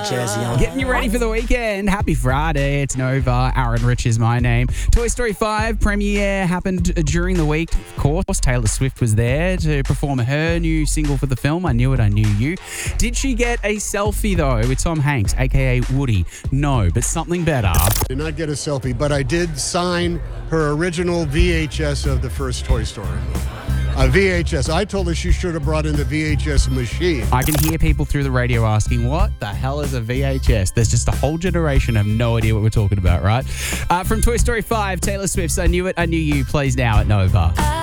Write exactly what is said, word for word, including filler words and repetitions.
Jazzy on. Getting you ready for the weekend. Happy Friday. It's Nova. Aaron Rich is my name. Toy Story five premiere happened during the week. Of course, Taylor Swift was there to perform her new single for the film, I Knew It, I Knew You. Did she get a selfie, though, with Tom Hanks, a k a. Woody? No, but something better. Did not get a selfie, but I did sign her original V H S of the first Toy Story. A V H S. I told her she should have brought in the V H S machine. I can hear people through the radio asking, what the hell is a V H S? There's just a whole generation have no idea what we're talking about, right? Uh, from Toy Story five, Taylor Swift's I Knew It, I Knew You plays now at Nova.